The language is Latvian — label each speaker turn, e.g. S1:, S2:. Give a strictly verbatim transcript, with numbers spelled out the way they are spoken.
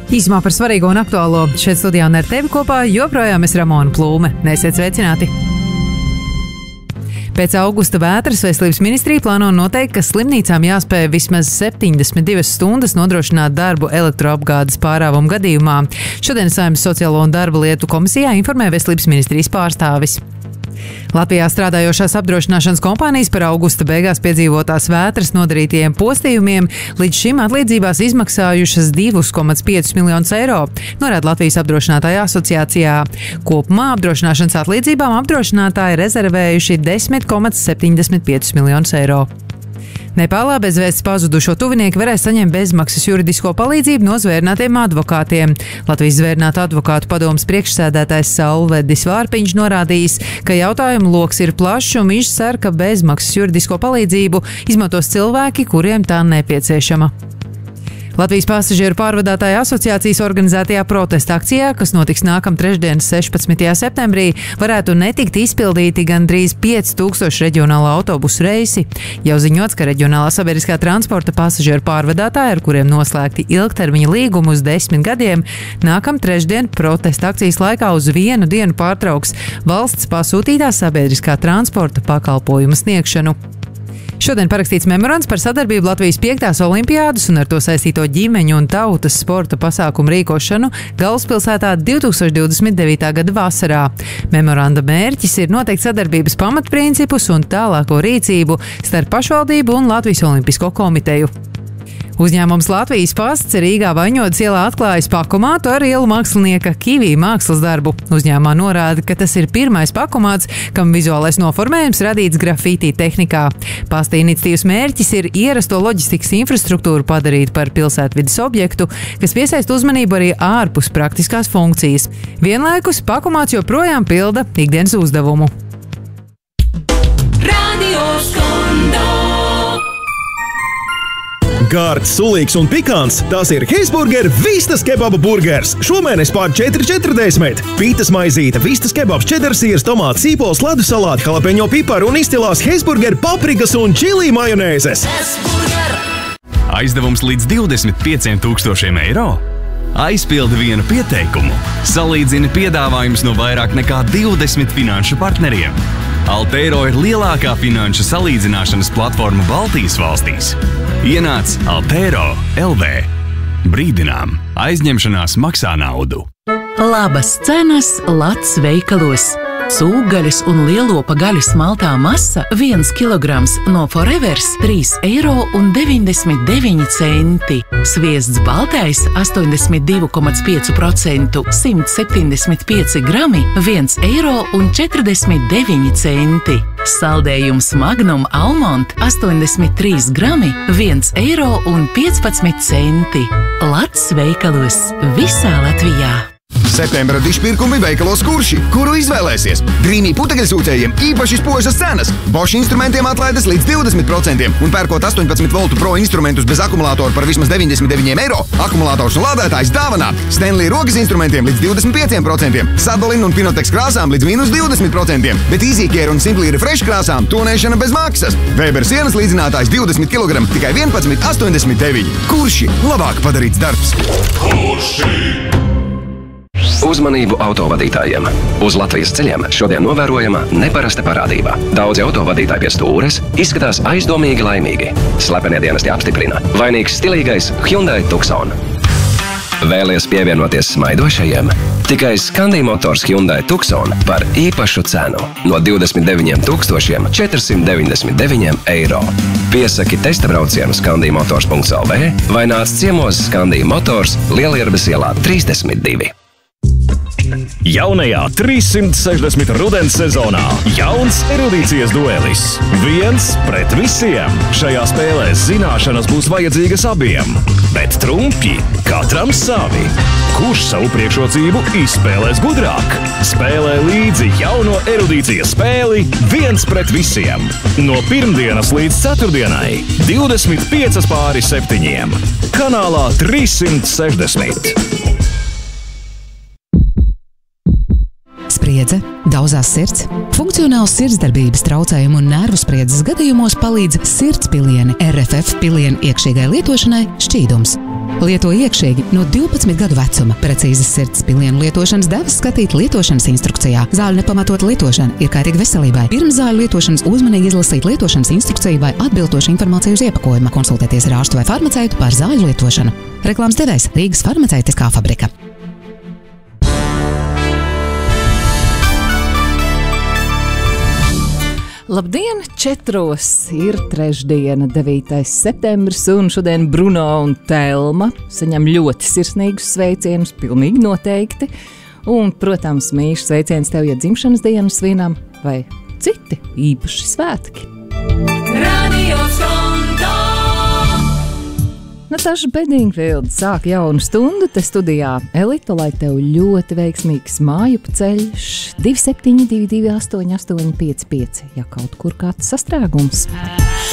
S1: Īsumā par svarīgo un aktuālo šeit studijā un ar tevi kopā joprojām es Ramona Plūme. Esiet sveicināti! Pēc augusta vētras Veselības ministrija plāno noteikt, ka slimnīcām jāspēj vismaz septiņdesmit divas stundas nodrošināt darbu elektroapgādes pārāvumu gadījumā. Šodien Saeimas Sociālo un darba lietu komisijā informē Veselības ministrijas pārstāvis. Latvijā strādājošās apdrošināšanas kompānijas par augusta beigās piedzīvotās vētras nodarītajiem postījumiem līdz šim atlīdzībās izmaksājušas divi komati pieci miljonus eiro, norāda Latvijas apdrošinātāju asociācijā. Kopumā apdrošināšanas atlīdzībām apdrošinātāji rezervējuši desmit komati septiņdesmit pieci miljonus eiro. Nepālā bez vēsts pazudušo tuvinieki varēs saņemt bezmaksas juridisko palīdzību no zvērnātiem advokātiem. Latvijas zvērnātu advokātu padomes priekšsēdētājs Saulvedis Vārpiņš norādījis, ka jautājumu loks ir plašs un viņš cer, ka bezmaksas juridisko palīdzību izmantos cilvēki, kuriem tā nepieciešama. Latvijas pasažieru pārvadātāju asociācijas organizētajā protesta akcijā, kas notiks nākam trešdien, sešpadsmitajā septembrī, varētu netikt izpildīti gandrīz pieci tūkstoši reģionāla autobusu reisi. Jau ziņots, ka reģionālā sabiedriskā transporta pasažieru pārvadātāji, ar kuriem noslēgti ilgtermiņa līgumi uz desmit gadiem, nākam trešdien protesta akcijas laikā uz vienu dienu pārtrauks valsts pasūtītā sabiedriskā transporta pakalpojuma sniegšanu. Šodien parakstīts memorands par sadarbību Latvijas piektās olimpiādas un ar to saistīto ģimeņu un tautas sporta pasākumu rīkošanu galvaspilsētā divtūkstoš divdesmit devītā gada vasarā. Memoranda mērķis ir noteikt sadarbības pamatprincipus un tālāko rīcību starp pašvaldību un Latvijas olimpisko komiteju. Uzņēmums Latvijas pasts Rīgā Vaņodas ielā atklājis pakomātu ar ielu mākslinieka Kivī mākslas darbu. Uzņēmumā norāda, ka tas ir pirmais pakomāts, kam vizuālais noformējums radīts grafītī tehnikā. Pasta iniciatīvas mērķis ir ierasto loģistikas infrastruktūru padarīt par pilsētvides objektu, kas piesaist uzmanību arī ārpus praktiskās funkcijas. Vienlaikus pakomāts joprojām pilda ikdienas uzdevumu.
S2: Radio Skondo.
S3: Gārds, sulīgs un pikants – tas ir Hesburger Vistas kebaba burgers. Šomēnes pār četri četrdesmit. Pītas maizīte, vistas kebabs, čedarsīrs, tomāts, sīpols, ledus salāti, jalapeņo piparu un izcilās Hesburger paprikas un čilī majonēzes.
S2: Hesburger!
S4: Aizdevums līdz divdesmit pieciem tūkstošiem eiro? Aizpildi vienu pieteikumu. Salīdzini piedāvājumus no vairāk nekā divdesmit finanšu partneriem. Altero ir lielākā finanšu salīdzināšanas platforma Baltijas valstīs. Ienāc Altero L V. Brīdinām, aizņemšanās maksā naudu.
S5: Labas cenas Lats veikalos. Sūkgaļas un lielopa gaļas maltā masa viens kilograms no Forevers trīs eiro un deviņdesmit deviņi centi. Sviests baltais astoņdesmit divi komats pieci procenti simt septiņdesmit pieci grami viens eiro un četrdesmit deviņi centi. Saldējums Magnum Almond astoņdesmit trīs grami viens eiro un piecpadsmit centi. Lats veikalos visā Latvijā.
S6: Septembra dišpirkumi veikalos Kurši, kuru izvēlēsies. Drīmī putekļsūcējiem īpaši spožas cenas. Bosch instrumentiem atlaides līdz divdesmit procentiem un pērkot astoņpadsmit voltu pro instrumentus bez akumulātoru par vismaz deviņdesmit deviņiem eiro. Akumulators un lādētājs dāvanā. Stanley rokas instrumentiem līdz divdesmit pieciem procentiem. Sadolin un Pinotex krāsām līdz mīnus divdesmit procentiem. Bet EasyCare un Simply Refresh krāsām tonēšana bez maksas. Weber sienas līdzinātājs divdesmit kilogrami tikai vienpadsmit astoņdesmit deviņi. Kurši labāk padarīts darbs.
S2: Kurši!
S7: Uzmanību autovadītājiem! Uz Latvijas ceļiem šodien novērojama neparasta parādība. Daudzi autovadītāji pie stūres izskatās aizdomīgi laimīgi. Slepenie dienesti apstiprina. Vainīgs stilīgais Hyundai Tucson. Vēlies pievienoties smaidošajiem? Tikai Scandi Motors Hyundai Tucson par īpašu cenu no divdesmit deviņiem tūkstošiem četrsimt deviņdesmit deviņiem eiro. Piesaki testa braucienu Scandi Motors punkts L V vai nāc ciemos Scandi Motors Lielierbes ielā trīsdesmit divi.
S8: Jaunajā trīssimt sešdesmit rudens sezonā jauns erudīcijas duelis. Viens pret visiem. Šajā spēlē zināšanas būs vajadzīgas abiem, bet trumpji katram savi. Kurš savu priekšrocību izspēlēs gudrāk? Spēlē līdzi jauno erudīcijas spēli Viens pret visiem. No pirmdienas līdz ceturtdienai divdesmit piecas pāri septiņiem. Kanālā trīssimt sešdesmit.
S9: spriedze, daudzās sirds, funkcionāls sirdsdarbības traucējumu un nervu spriedzes gadījumos palīdz sirdspilieni R F F pilienu iekšīgai lietošanai šķīdums. Lieto iekšīgi no divpadsmit gadu vecuma. Precīzas sirdspilienu lietošanas devas skatīt lietošanas instrukcijā. Zāļu nepamatot lietošana ir kaitīga veselībai. Pirms zāļu lietošanas uzmanīgi izlasīt lietošanas instrukciju vai atbilstošu informāciju uz iepakojuma. Konsultēties ar ārstu vai farmaceitu par zāļu lietošanu. Reklāmas devējs Rīgas farmaceitiskā fabrika.
S10: Labdien, četros ir trešdiena, devītais septembris, un šodien Bruno un Telma saņem ļoti sirsnīgus sveicienus, pilnīgi noteikti. Un, protams, mīļš sveiciens tev, ja dzimšanas dienu svinam, vai citi īpaši svētki.
S2: Radio Skontā!
S10: Natāša Bedingfields sāk jaunu stundu te studijā. Elita, lai tev ļoti veiksmīgs māju ceļš divi septiņi divi divi astoņi astoņi pieci pieci, ja kaut kur kāds sastrēgums.